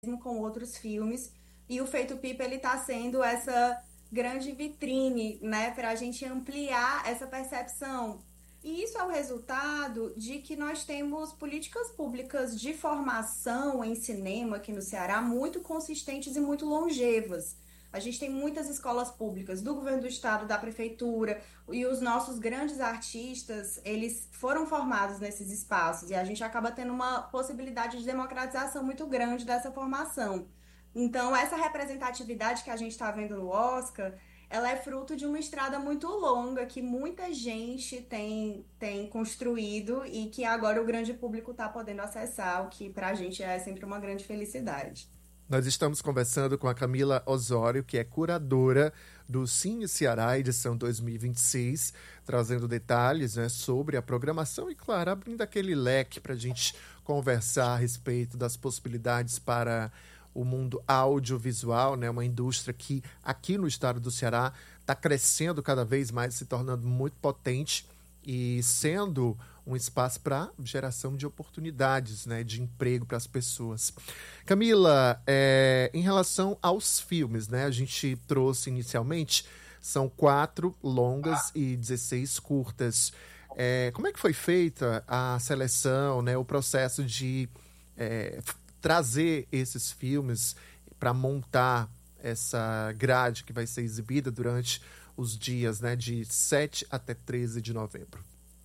com outros filmes. E o Feito Pipa, ele está sendo essa grande vitrine, né, para a gente ampliar essa percepção. E isso é o resultado de que nós temos políticas públicas de formação em cinema aqui no Ceará muito consistentes e muito longevas. A gente tem muitas escolas públicas do governo do estado, da prefeitura, e os nossos grandes artistas, eles foram formados nesses espaços, e a gente acaba tendo uma possibilidade de democratização muito grande dessa formação. Então, essa representatividade que a gente está vendo no Oscar, ela é fruto de uma estrada muito longa que muita gente tem construído e que agora o grande público está podendo acessar, o que para a gente é sempre uma grande felicidade. Nós estamos conversando com a Camila Osório, que é curadora do Cine Ceará, edição 2026, trazendo detalhes, né, sobre a programação e, claro, abrindo aquele leque para a gente conversar a respeito das possibilidades para o mundo audiovisual, né, uma indústria que aqui no estado do Ceará está crescendo cada vez mais, se tornando muito potente e sendo um espaço para geração de oportunidades, né, de emprego para as pessoas. Camila, em relação aos filmes, né, a gente trouxe inicialmente, são 4 longas e 16 curtas. Como é que foi feita a seleção, né, o processo de trazer esses filmes para montar essa grade que vai ser exibida durante os dias, né, de 7 até 13 de novembro?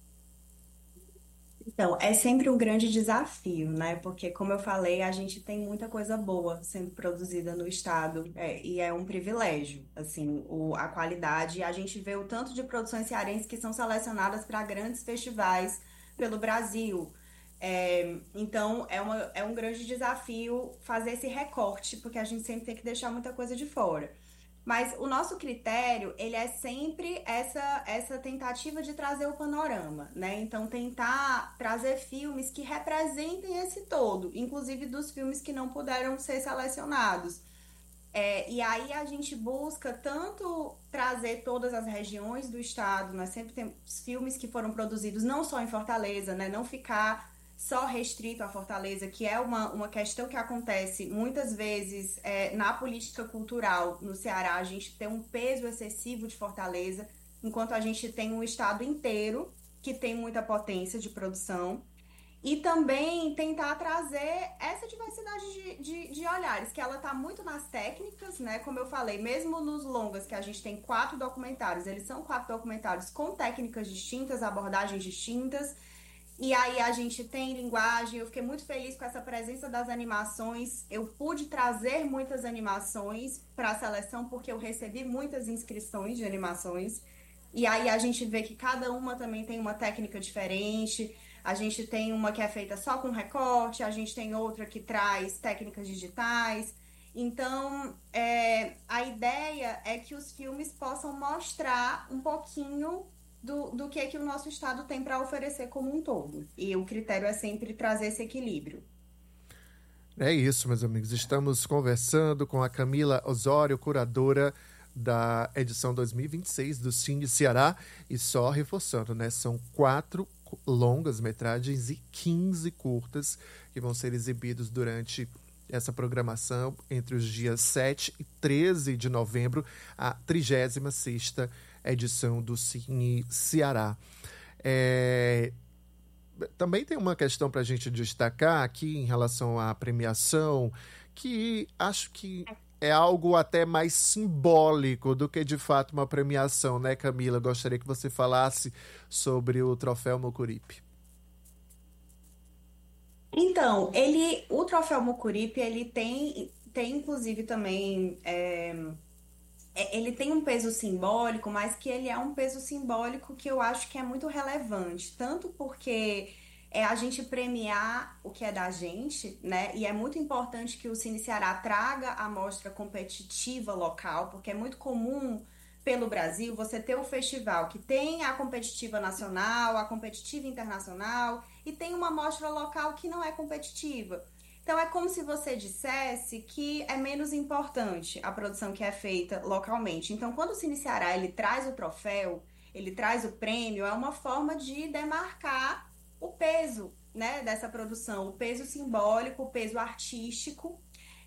Então, é sempre um grande desafio, né? Porque, como eu falei, a gente tem muita coisa boa sendo produzida no estado, e é um privilégio, assim, a qualidade. A gente vê o tanto de produções cearenses que são selecionadas para grandes festivais pelo Brasil. Então, é um grande desafio fazer esse recorte, porque a gente sempre tem que deixar muita coisa de fora. Mas o nosso critério, ele é sempre essa tentativa de trazer o panorama, né? Então, tentar trazer filmes que representem esse todo, inclusive dos filmes que não puderam ser selecionados. E aí a gente busca tanto trazer todas as regiões do estado, nós sempre temos filmes que foram produzidos não só em Fortaleza, né? Não ficar só restrito a Fortaleza, que é uma questão que acontece muitas vezes na política cultural no Ceará. A gente tem um peso excessivo de Fortaleza, enquanto a gente tem um estado inteiro que tem muita potência de produção. E também tentar trazer essa diversidade de olhares, que ela está muito nas técnicas, né? Como eu falei, mesmo nos longas, que a gente tem 4 documentários, eles são 4 documentários com técnicas distintas, abordagens distintas. E aí a gente tem linguagem. Eu fiquei muito feliz com essa presença das animações. Eu pude trazer muitas animações para a seleção, porque eu recebi muitas inscrições de animações. E aí a gente vê que cada uma também tem uma técnica diferente. A gente tem uma que é feita só com recorte, a gente tem outra que traz técnicas digitais. Então, a ideia é que os filmes possam mostrar um pouquinho do que o nosso estado tem para oferecer como um todo. E o critério é sempre trazer esse equilíbrio. É isso, meus amigos. Estamos conversando com a Camila Osório, curadora da edição 2026 do Cine Ceará. E só reforçando, né? São 4 longas metragens e 15 curtas que vão ser exibidos durante essa programação entre os dias 7 e 13 de novembro, a 36ª edição do Cine Ceará. Também tem uma questão para a gente destacar aqui em relação à premiação, que acho que é algo até mais simbólico do que de fato uma premiação, né, Camila? Gostaria que você falasse sobre o Troféu Mucuripe. Então, o troféu Mucuripe, ele tem inclusive também, ele tem um peso simbólico, mas que ele é um peso simbólico que eu acho que é muito relevante, tanto porque é a gente premiar o que é da gente, né? E é muito importante que o Cine Ceará traga a mostra competitiva local, porque é muito comum pelo Brasil você ter um festival que tem a competitiva nacional, a competitiva internacional e tem uma mostra local que não é competitiva. Então é como se você dissesse que é menos importante a produção que é feita localmente. Então, quando o Cine Ceará ele traz o troféu, ele traz o prêmio, é uma forma de demarcar o peso, né, dessa produção, o peso simbólico, o peso artístico